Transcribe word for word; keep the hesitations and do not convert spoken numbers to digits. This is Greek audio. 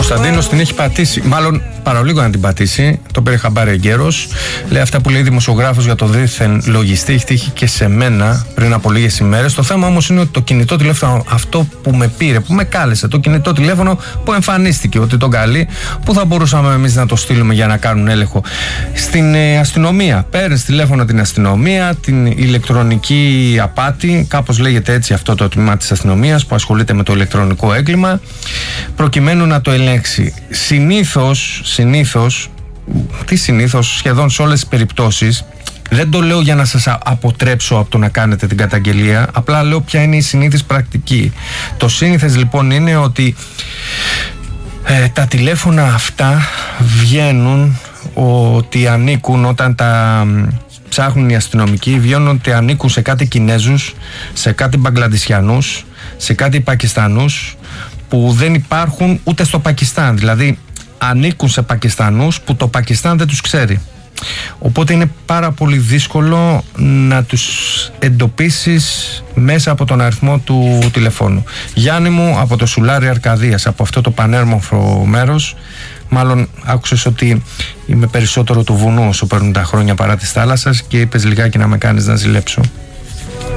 Κωνσταντίνος την έχει πατήσει, μάλλον παρολίγο να την πατήσει. Το πήρε χαμπάρι εγκαίρος. Λέει αυτά που λέει δημοσιογράφος για το δίθεν λογιστή έχει τύχει και σε μένα πριν από λίγες ημέρες. Το θέμα όμως είναι ότι το κινητό τηλέφωνο αυτό που με πήρε, που με κάλεσε, το κινητό τηλέφωνο που εμφανίστηκε ότι τον καλεί, που θα μπορούσαμε εμείς να το στείλουμε για να κάνουν έλεγχο στην ε, αστυνομία. Παίρνεις τηλέφωνο την αστυνομία, την ηλεκτρονική απάτη, κάπως λέγεται έτσι αυτό το τμήμα της αστυνομίας που ασχολείται με το ηλεκτρονικό έγκλημα, προκειμένου να το ελέγξει. Συνήθως, συνήθως, τι συνήθως, σχεδόν σε όλες τις περιπτώσεις, δεν το λέω για να σας αποτρέψω από το να κάνετε την καταγγελία, απλά λέω ποια είναι η συνήθις πρακτική. Το σύνηθες λοιπόν είναι ότι ε, τα τηλέφωνα αυτά βγαίνουν ότι ανήκουν, όταν τα ψάχνουν οι αστυνομικοί, βγαίνουν ότι ανήκουν σε κάτι Κινέζους, σε κάτι Μπαγκλαντισιανούς, σε κάτι Πακιστανούς που δεν υπάρχουν ούτε στο Πακιστάν. Δηλαδή ανήκουν σε Πακιστανούς που το Πακιστάν δεν τους ξέρει. Οπότε είναι πάρα πολύ δύσκολο να τους εντοπίσεις μέσα από τον αριθμό του τηλεφώνου. Γιάννη μου από το Σουλάρι Αρκαδίας, από αυτό το πανέρμοφρο μέρος, μάλλον άκουσες ότι είμαι περισσότερο του βουνού όσο παίρνουν τα χρόνια παρά της θάλασσας και είπες λιγάκι να με κάνεις να ζηλέψω.